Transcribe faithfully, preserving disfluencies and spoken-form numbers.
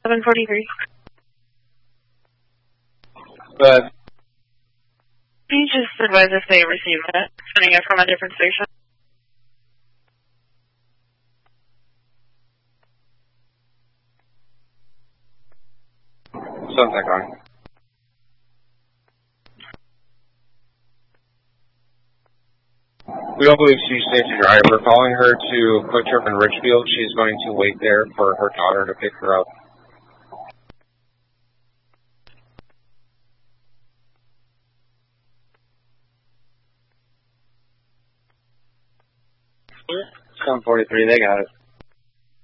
seven forty-three. But Can you just advise if they received it, sending it from a different station? Sunset calling. We don't believe she's safe to drive. We're calling her to Quick Trip in Richfield. She's going to wait there for her daughter to pick her up. seven forty-three, they got it.